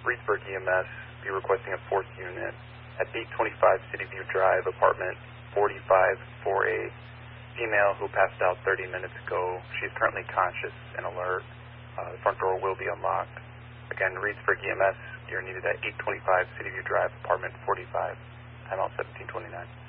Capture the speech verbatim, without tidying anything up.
Reedsburg E M S be requesting a fourth unit at eight twenty-five City View Drive, apartment forty-five four A. Female who passed out thirty minutes ago. She's currently conscious and alert. Uh, the front door will be unlocked. Again, Reedsburg E M S, you're needed at eight twenty-five City View Drive, apartment forty-five, time out seventeen twenty-nine.